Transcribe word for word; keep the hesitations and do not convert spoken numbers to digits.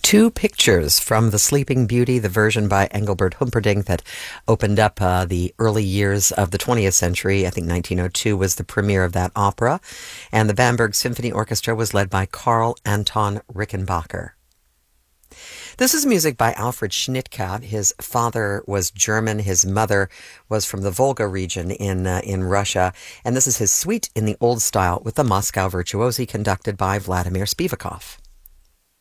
Two pictures from The Sleeping Beauty, the version by Engelbert Humperdinck that opened up uh, the early years of the twentieth century. I think nineteen oh two was the premiere of that opera. And the Bamberg Symphony Orchestra was led by Karl Anton Rickenbacker. This is music by Alfred Schnittke. His father was German. His mother was from the Volga region in uh, in Russia. And this is his suite in the old style with the Moscow Virtuosi conducted by Vladimir Spivakov.